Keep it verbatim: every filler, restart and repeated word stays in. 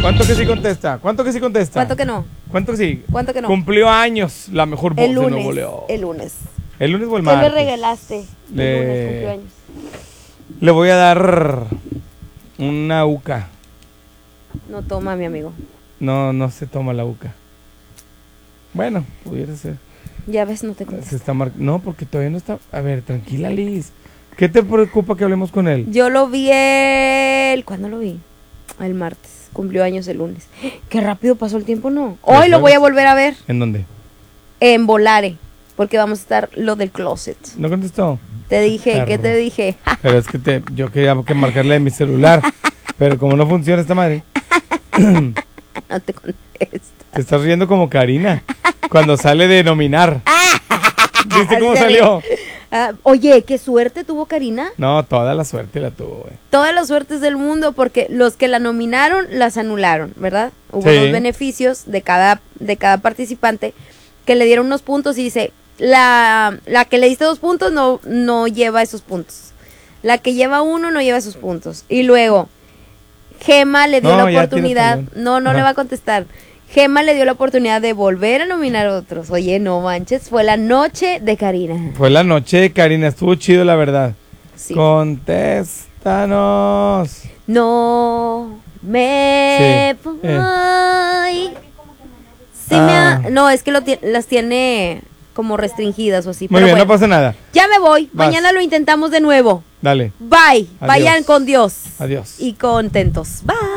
¿Cuánto que sí contesta? ¿Cuánto que sí contesta? ¿Cuánto que no? ¿Cuánto que sí? ¿Cuánto que no? Cumplió años la mejor voz El de Nuevo lunes, León. el lunes. ¿El lunes o el ¿Qué le martes? regalaste? Le- El lunes cumplió años. Le voy a dar una uca. No toma, mi amigo. No, no se toma la uca. Bueno, pudiera ser. Ya ves, no te Se contestas. está mar... No, porque todavía no está... A ver, tranquila, Liz. ¿Qué te preocupa que hablemos con él? Yo lo vi el... ¿Cuándo lo vi? El martes. Cumplió años el lunes. Qué rápido pasó el tiempo, ¿no? Hoy lo voy a volver a ver ¿En dónde? en Volare, porque vamos a estar lo del closet. ¿No contestó? Te dije, Perro. ¿qué te dije? Pero es que te, yo quería que marcarle de mi celular. Pero como no funciona esta madre, No te contesto. te estás riendo como Karina. Cuando sale de nominar. ¿Viste cómo Ándale. salió? Ah, oye, qué suerte tuvo Karina. No, toda la suerte la tuvo, güey. Todas las suertes del mundo, porque los que la nominaron las anularon, ¿verdad? Hubo Sí. unos beneficios de cada, de cada participante que le dieron unos puntos y dice, la, la que le diste dos puntos no, no lleva esos puntos. La que lleva uno no lleva esos puntos. Y luego, Gema le dio No, la ya oportunidad, tienes razón. no, no Ajá. le va a contestar. Gema le dio la oportunidad de volver a nominar a otros. Oye, no manches, fue la noche de Karina. Fue la noche de Karina, estuvo chido la verdad. Sí. Contéstanos. No me Sí, voy. eh. Sí me ha- Ah. No, es que lo ti- las tiene como restringidas o así. Muy pero bien, bueno. no pasa nada. Ya me voy. Vas. Mañana lo intentamos de nuevo. Dale, Bye. Adiós. Vayan con Dios. adiós. Y contentos. Bye.